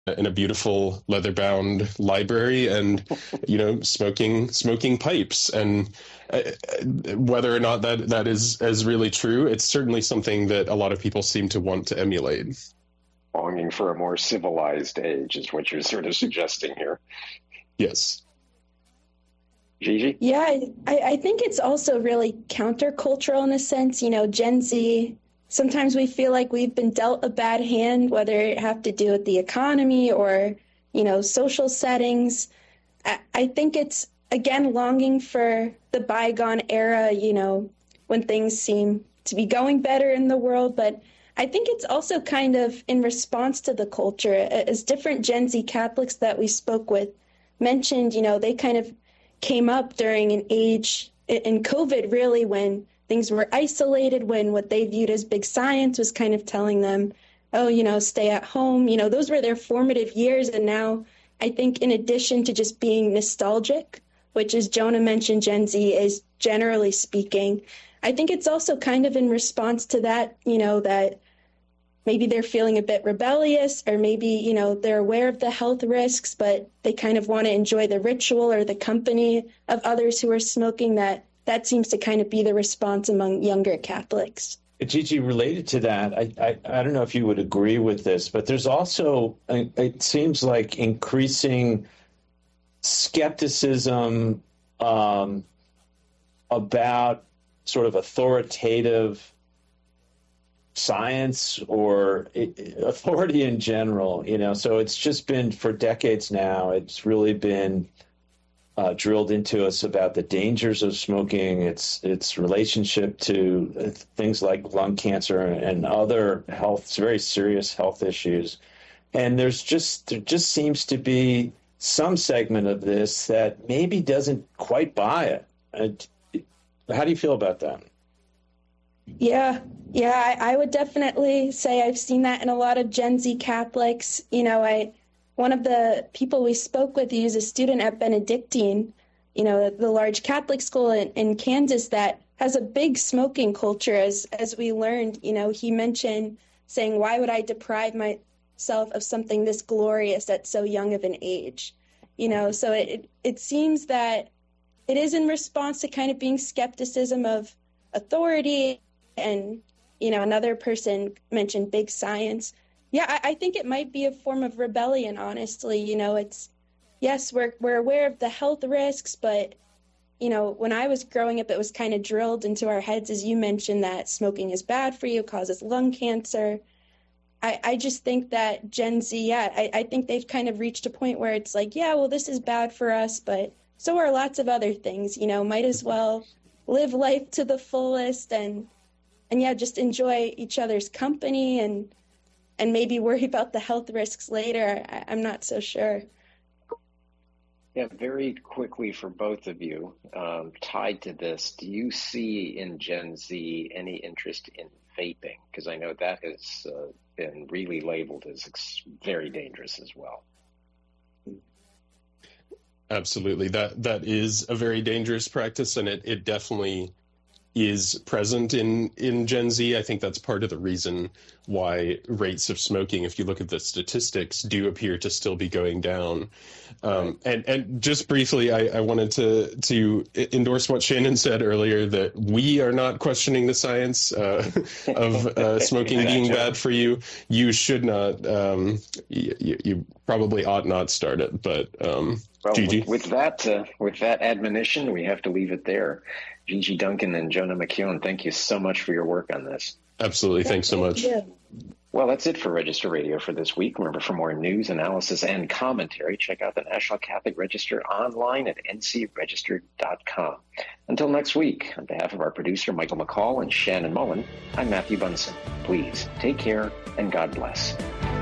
in a beautiful leather-bound library and, smoking pipes. And whether or not that is really true, it's certainly something that a lot of people seem to want to emulate. Longing for a more civilized age is what you're sort of suggesting here. Yes. Gigi? Yeah, I think it's also really countercultural in a sense. Gen Z, sometimes we feel like we've been dealt a bad hand, whether it have to do with the economy or, social settings. I think it's, again, longing for the bygone era, when things seem to be going better in the world. But I think it's also kind of in response to the culture. As different Gen Z Catholics that we spoke with mentioned, they kind of came up during an age in COVID, really, when things were isolated, when what they viewed as big science was kind of telling them, oh, stay at home. Those were their formative years. And now I think in addition to just being nostalgic, which, as Jonah mentioned, Gen Z is generally speaking, I think it's also kind of in response to that, that maybe they're feeling a bit rebellious, or maybe, they're aware of the health risks, but they kind of want to enjoy the ritual or the company of others who are smoking. That seems to kind of be the response among younger Catholics. Gigi, related to that, I don't know if you would agree with this, but there's also, it seems like, increasing skepticism about sort of authoritative science or authority in general, so it's just been for decades now, it's really been drilled into us about the dangers of smoking, its relationship to things like lung cancer and other very serious health issues. And there just seems to be some segment of this that maybe doesn't quite buy it. How do you feel about that? Yeah, I would definitely say I've seen that in a lot of Gen Z Catholics. One of the people we spoke with, he was a student at Benedictine, the large Catholic school in Kansas that has a big smoking culture, as we learned. He mentioned saying, why would I deprive myself of something this glorious at so young of an age? So it seems that it is in response to kind of being skepticism of authority. And, another person mentioned big science. Yeah, I think it might be a form of rebellion, honestly. It's, yes, we're aware of the health risks, but, when I was growing up, it was kind of drilled into our heads, as you mentioned, that smoking is bad for you, causes lung cancer. I just think that Gen Z, I think they've kind of reached a point where it's like, yeah, well, this is bad for us, but so are lots of other things, might as well live life to the fullest and just enjoy each other's company and maybe worry about the health risks later. I'm not so sure. Yeah, very quickly for both of you, tied to this, do you see in Gen Z any interest in vaping? Because I know that has been really labeled as very dangerous as well. Absolutely. That is a very dangerous practice, and it definitely is present in Gen Z. I think that's part of the reason why rates of smoking, if you look at the statistics, do appear to still be going down. And just briefly, I wanted to endorse what Shannon said earlier, that we are not questioning the science of smoking being bad for you. You should not, you probably ought not start it, but well, Gigi? With that admonition, we have to leave it there. Gigi Duncan and Jonah McKeown, thank you so much for your work on this. Absolutely. Thanks so much. Well, that's it for Register Radio for this week. Remember, for more news, analysis, and commentary, check out the National Catholic Register online at ncregister.com. Until next week, on behalf of our producer, Michael McCall, and Shannon Mullen, I'm Matthew Bunson. Please take care and God bless.